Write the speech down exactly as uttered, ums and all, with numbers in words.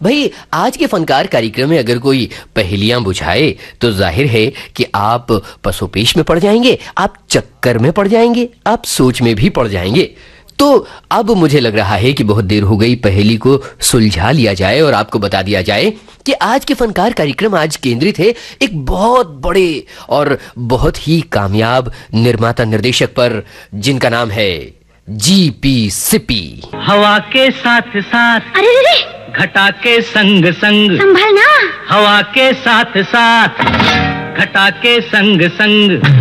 भाई आज के फनकार कार्यक्रम में अगर कोई पहेलियां बुझाए तो जाहिर है कि आप पसोपेश में पड़ जाएंगे, आप चक्कर में पड़ जाएंगे, आप सोच में भी पड़ जाएंगे। तो अब मुझे लग रहा है कि बहुत देर हो गई, पहेली को सुलझा लिया जाए और आपको बता दिया जाए कि आज के फनकार कार्यक्रम आज केंद्रित है एक बहुत बड़े और बहुत ही कामयाब निर्माता निर्देशक पर, जिनका नाम है जीपी सिपी। हवा के साथ साथ, अरे रे, घटा के संग संग, संभलना। हवा के साथ साथ, घटा के संग संग,